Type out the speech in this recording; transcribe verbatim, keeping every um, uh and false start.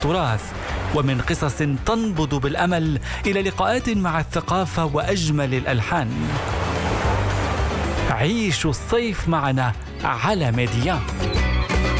التراث، ومن قصص تنبض بالأمل إلى لقاءات مع الثقافة وأجمل الألحان. عيشوا الصيف معنا على ميديان.